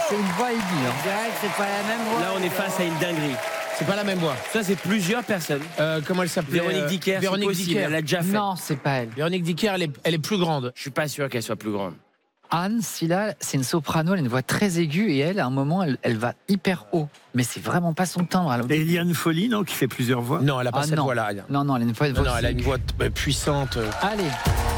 C'est une voix aiguë. Hein. Je dirais que c'est pas la même voix. Là, on est face à une dinguerie. C'est pas la même voix. Ça, c'est plusieurs personnes. Comment elle s'appelait? Véronique Dicker, Véronique c'est possible, Dicker. elle l'a déjà fait. Non, c'est pas elle. Véronique Dicker, elle est plus grande. Je suis pas sûr qu'elle soit plus grande. Anne, Silla, c'est une soprano, elle a une voix très aiguë et elle, à un moment, elle va hyper haut. Mais c'est vraiment pas son timbre. Et Eliane Folly, non, qui fait plusieurs voix. Non, elle a pas cette non. voix-là. Non, elle a une voix, Non, elle a une voix puissante. Allez.